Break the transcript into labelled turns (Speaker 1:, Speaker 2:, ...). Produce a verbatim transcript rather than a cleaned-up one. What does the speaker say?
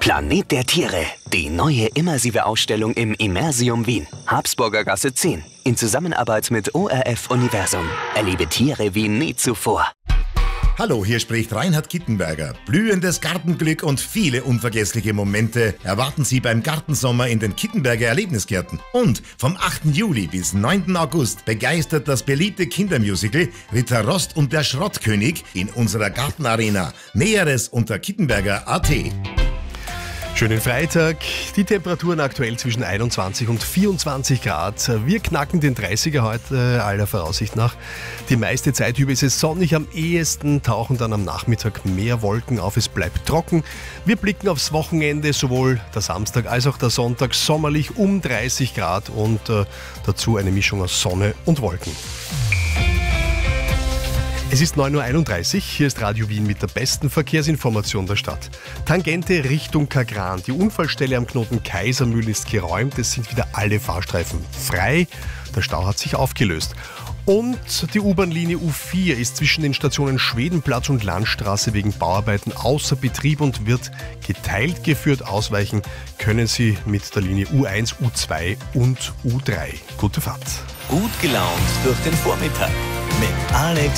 Speaker 1: Planet der Tiere, die neue immersive Ausstellung im Immersium Wien, Habsburger Gasse zehn, in Zusammenarbeit mit O R F Universum. Erlebe Tiere wie nie zuvor.
Speaker 2: Hallo, hier spricht Reinhard Kittenberger. Blühendes Gartenglück und viele unvergessliche Momente erwarten Sie beim Gartensommer in den Kittenberger Erlebnisgärten. Und vom achten Juli bis neunten August begeistert das beliebte Kindermusical Ritter Rost und der Schrottkönig in unserer Gartenarena. Näheres unter kittenberger punkt at.
Speaker 3: Schönen Freitag. Die Temperaturen aktuell zwischen einundzwanzig und vierundzwanzig Grad. Wir knacken den dreißiger heute aller Voraussicht nach. Die meiste Zeit über ist es sonnig, am ehesten tauchen dann am Nachmittag mehr Wolken auf. Es bleibt trocken. Wir blicken aufs Wochenende, sowohl der Samstag als auch der Sonntag sommerlich um dreißig Grad und äh, dazu eine Mischung aus Sonne und Wolken. Es ist neun Uhr einunddreißig, hier ist Radio Wien mit der besten Verkehrsinformation der Stadt. Tangente Richtung Kagran. Die Unfallstelle am Knoten Kaisermühl ist geräumt, es sind wieder alle Fahrstreifen frei. Der Stau hat sich aufgelöst. Und die U-Bahn-Linie U vier ist zwischen den Stationen Schwedenplatz und Landstraße wegen Bauarbeiten außer Betrieb und wird geteilt geführt. Ausweichen können Sie mit der Linie U eins, U zwei und U drei. Gute Fahrt.
Speaker 4: Gut gelaunt durch den Vormittag mit Alex